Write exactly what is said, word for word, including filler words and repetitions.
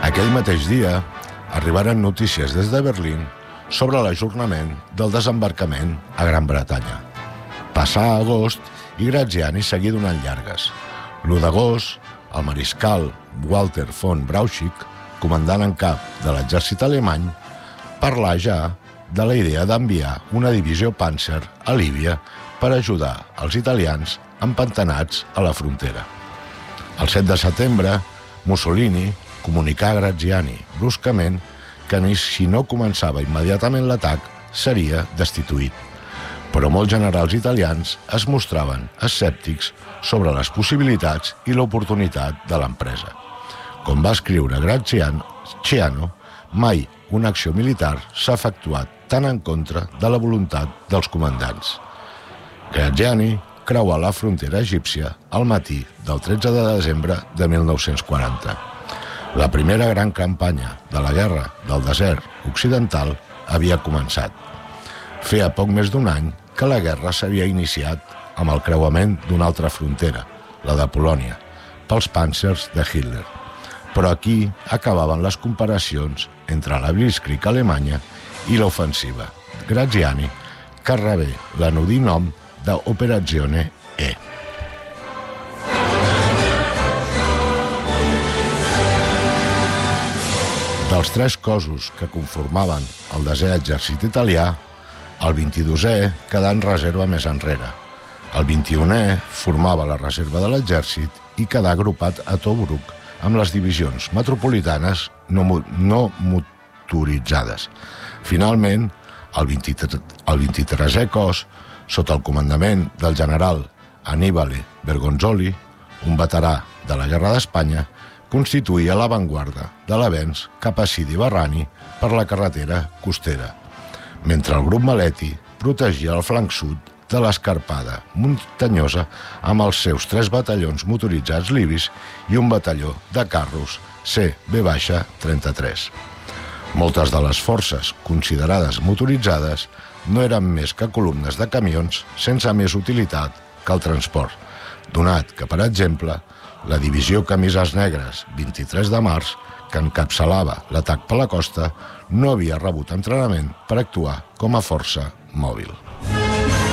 Aquell mateix dia arribaren notícies des de Berlín sobre l'ajornament del desembarcament a Gran Bretanya. Passà agost i Graziani seguí donant llargues. l'u d'agost, el mariscal Walter von Brauchig, comandant en cap de l'exèrcit alemany, parlà ja de la idea d'enviar una divisió Panzer a Líbia per ajudar els italians empantanats a la frontera. El set de setembre, Mussolini comunicà a Graziani bruscament que si no començava immediatament l'atac seria destituït. Però molts generals italians es mostraven escèptics sobre les possibilitats i l'oportunitat de l'empresa. Com va escriure Graziano, mai una acció militar s'ha efectuat tan en contra de la voluntat dels comandants. Graziani creua la frontera egípcia al matí del tretze de desembre de mil nou-cents quaranta. La primera gran campanya de la guerra del desert occidental havia començat. Feia poc més d'un any que la guerra s'havia iniciat amb el creuament d'una altra frontera, la de Polònia, pels Panzers de Hitler. Però aquí acabaven les comparacions entre la Blitzkrieg alemanya i l'ofensiva Graziani, que rebé l'anodí nom d'Operazione E. Dels tres cossos que conformaven el desè exèrcit italià, el vint-i-dosè quedà en reserva més enrere. El vint-i-unè formava la reserva de l'exèrcit i quedà agrupat a Tobruk amb les divisions metropolitanes no, no motoritzades. Finalment, el vint-i-tresè cos, sota el comandament del general Annibale Bergonzoli, un veterà de la Guerra d'Espanya, constituïa l'avantguarda de l'avenç cap a Sidi Barrani per la carretera costera, mentre el grup Maletti protegia el flanc sud de l'escarpada muntanyosa amb els seus tres batallons motoritzats libis i un batalló de carros C B trenta-tres. Moltes de les forces considerades motoritzades no eren més que columnes de camions sense més utilitat que el transport, donat que, per exemple, la divisió Camises Negres vint-i-tres de març, que encapçalava l'atac per la costa, no havia rebut entrenament per actuar com a força mòbil.